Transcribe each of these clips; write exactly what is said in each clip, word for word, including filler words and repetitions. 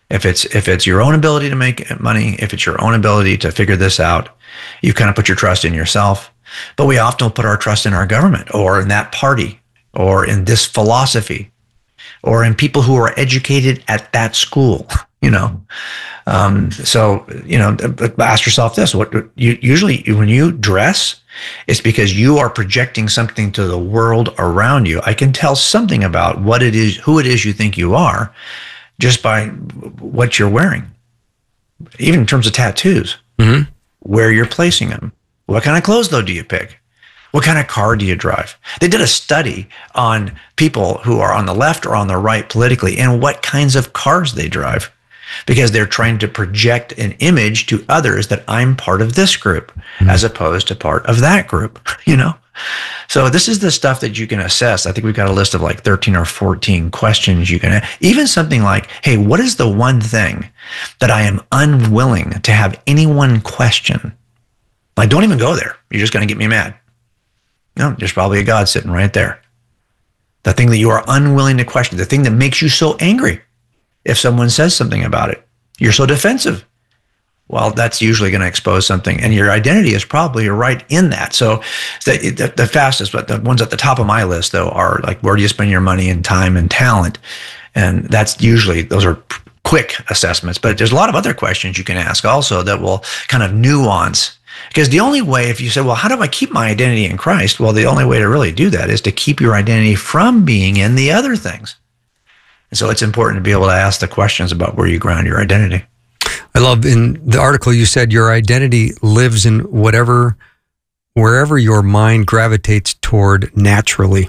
If it's if it's your own ability to make money, if it's your own ability to figure this out, you kind of put your trust in yourself. But we often put our trust in our government or in that party or in this philosophy or in people who are educated at that school, you know. Um, so, you know, ask yourself this, what you usually when you dress, it's because you are projecting something to the world around you. I can tell something about what it is, who it is you think you are, just by what you're wearing, even in terms of tattoos, mm-hmm. where you're placing them. What kind of clothes, though, do you pick? What kind of car do you drive? They did a study on people who are on the left or on the right politically and what kinds of cars they drive, because they're trying to project an image to others that I'm part of this group mm-hmm. as opposed to part of that group, you know? So this is the stuff that you can assess. I think we've got a list of like thirteen or fourteen questions you can, even something like, hey, what is the one thing that I am unwilling to have anyone question? Like, don't even go there. You're just going to get me mad. No, there's probably a God sitting right there. The thing that you are unwilling to question, the thing that makes you so angry if someone says something about it. You're so defensive. Well, that's usually going to expose something, and your identity is probably right in that. So the, the, the fastest, but the ones at the top of my list, though, are like, where do you spend your money and time and talent? And that's usually, those are quick assessments. But there's a lot of other questions you can ask also that will kind of nuance. Because the only way, if you say, well, how do I keep my identity in Christ? Well, the only way to really do that is to keep your identity from being in the other things. And so it's important to be able to ask the questions about where you ground your identity. I love in the article you said your identity lives in whatever, wherever your mind gravitates toward naturally.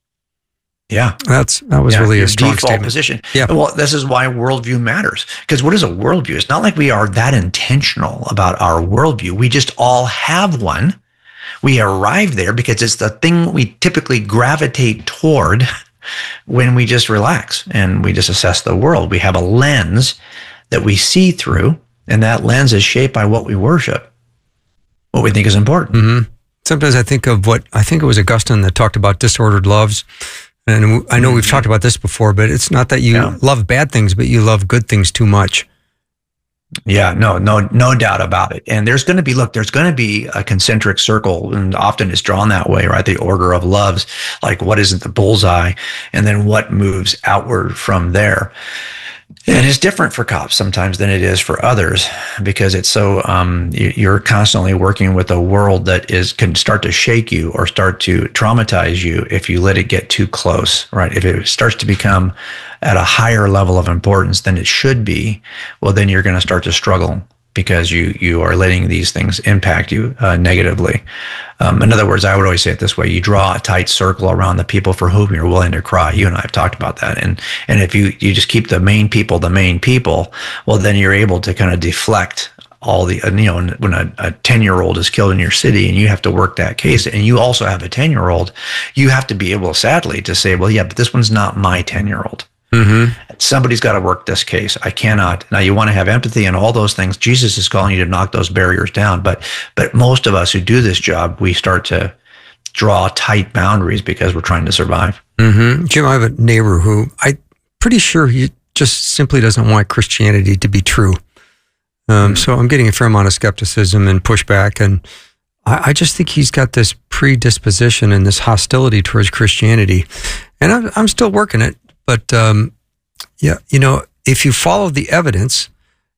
Yeah. That's, that was yeah, really a strong default statement. Position. Yeah. Well, this is why worldview matters. Because what is a worldview? It's not like we are that intentional about our worldview. We just all have one. We arrive there because it's the thing we typically gravitate toward when we just relax and we just assess the world. We have a lens that we see through, and that lens is shaped by what we worship, what we think is important. Mm-hmm. Sometimes I think of what, I think it was Augustine that talked about disordered loves. And I know we've talked about this before, but it's not that you yeah. love bad things, but you love good things too much. Yeah, no, no, no doubt about it. And there's going to be, look, there's going to be a concentric circle, and often it's drawn that way, right? The order of loves, like what isn't the bullseye, and then what moves outward from there. And it's different for cops sometimes than it is for others, because it's so, um, you're constantly working with a world that is, can start to shake you or start to traumatize you if you let it get too close, right? If it starts to become at a higher level of importance than it should be, well, then you're going to start to struggle because you, you are letting these things impact you uh, negatively. Um, in other words, I would always say it this way: you draw a tight circle around the people for whom you're willing to cry. You and I have talked about that. And and if you, you just keep the main people the main people, well, then you're able to kind of deflect all the, you know, when a, a ten-year-old is killed in your city and you have to work that case, and you also have a ten-year-old, you have to be able, sadly, to say, well, yeah, but this one's not my ten-year-old. Mm-hmm. Somebody's got to work this case. I cannot. Now, you want to have empathy and all those things. Jesus is calling you to knock those barriers down. But but most of us who do this job, we start to draw tight boundaries because we're trying to survive. Mm-hmm. Jim, I have a neighbor who I'm pretty sure he just simply doesn't want Christianity to be true. Um, mm-hmm. So I'm getting a fair amount of skepticism and pushback. And I, I just think he's got this predisposition and this hostility towards Christianity. And I'm, I'm still working it. But, um, yeah, you know, if you follow the evidence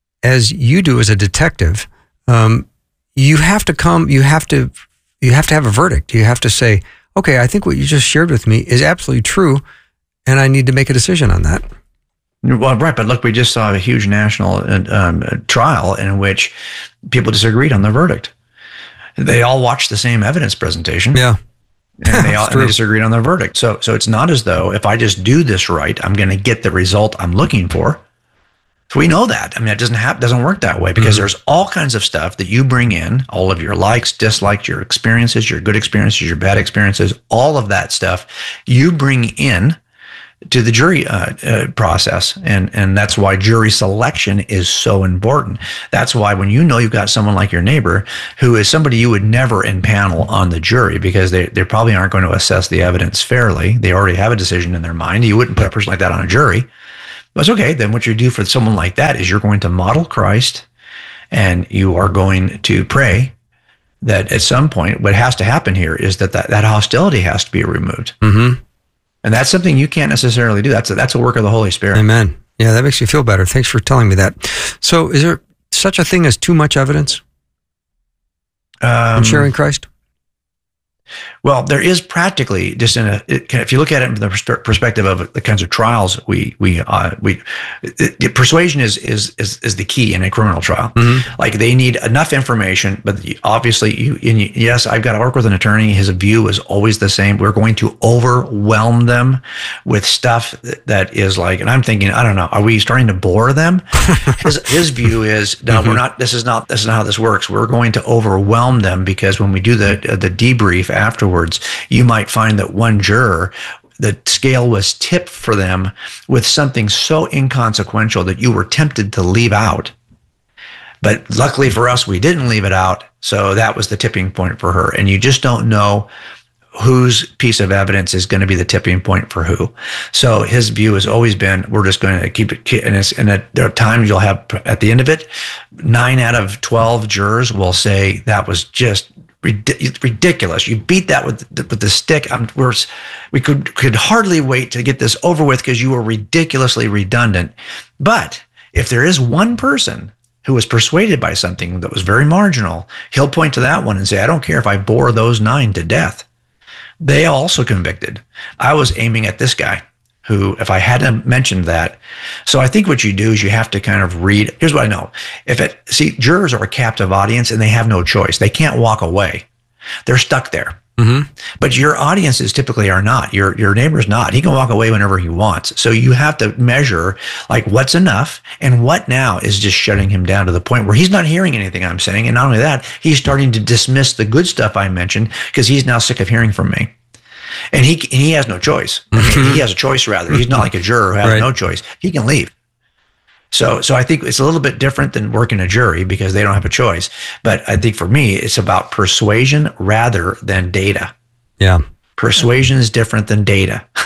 as you do as a detective, um, you have to come, you have to, you have to have a verdict. You have to say, okay, I think what you just shared with me is absolutely true, and I need to make a decision on that. Well, right. But look, we just saw a huge national um, trial in which people disagreed on the verdict. They all watched the same evidence presentation. Yeah. And they all and they disagreed on the verdict. So so it's not as though if I just do this right, I'm going to get the result I'm looking for. So we know that. I mean, it doesn't have, doesn't work that way, because mm-hmm. there's all kinds of stuff that you bring in, all of your likes, dislikes, your experiences, your good experiences, your bad experiences, all of that stuff you bring in to the jury uh, uh, process. And, and that's why jury selection is so important. That's why when you know you've got someone like your neighbor who is somebody you would never impanel on the jury, because they, they probably aren't going to assess the evidence fairly. They already have a decision in their mind. You wouldn't put a person like that on a jury. That's okay. Then what you do for someone like that is you're going to model Christ, and you are going to pray that at some point, what has to happen here is that that, that hostility has to be removed. Mm-hmm. And that's something you can't necessarily do. That's a, that's a work of the Holy Spirit. Amen. Yeah, that makes me feel better. Thanks for telling me that. So is there such a thing as too much evidence um, in sharing Christ? Well, there is practically, just in a, it, if you look at it from the pers- perspective of the kinds of trials we we uh, we it, it, persuasion is is is is the key in a criminal trial. Mm-hmm. Like they need enough information, but obviously, you, and you yes, I've got to work with an attorney. His view is always the same. We're going to overwhelm them with stuff that, that is like, and I'm thinking, I don't know, are we starting to bore them? his his view is no, mm-hmm. we're not. This is not. This is not how this works. We're going to overwhelm them because when we do the the debrief afterwards, you might find that one juror, the scale was tipped for them with something so inconsequential that you were tempted to leave out. But luckily for us, we didn't leave it out. So that was the tipping point for her. And you just don't know whose piece of evidence is going to be the tipping point for who. So his view has always been, we're just going to keep it. And, it's, and at, there are times you'll have, at the end of it, nine out of twelve jurors will say that was just ridiculous. You beat that with the, with the stick. I'm, we're, we could could hardly wait to get this over with because you were ridiculously redundant. But if there is one person who was persuaded by something that was very marginal, he'll point to that one and say, I don't care if I bore those nine to death. They also convicted. I was aiming at this guy who, if I hadn't mentioned that. So I think what you do is you have to kind of read. Here's what I know. If it, see, jurors are a captive audience and they have no choice. They can't walk away. They're stuck there. Mm-hmm. But your audiences typically are not. Your your neighbor's not. He can walk away whenever he wants. So you have to measure like what's enough and what now is just shutting him down to the point where he's not hearing anything I'm saying. And not only that, he's starting to dismiss the good stuff I mentioned because he's now sick of hearing from me. And he he has no choice. I mean, he has a choice, rather. He's not like a juror who has right. no choice. He can leave. So so I think it's a little bit different than working a jury because they don't have a choice. But I think for me, it's about persuasion rather than data. Yeah. Persuasion is different than data.